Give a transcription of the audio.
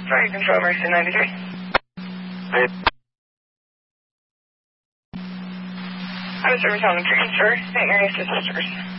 Fire Control, Emergency 93. I was service on the tree, sir. St. Mary's to Sisters.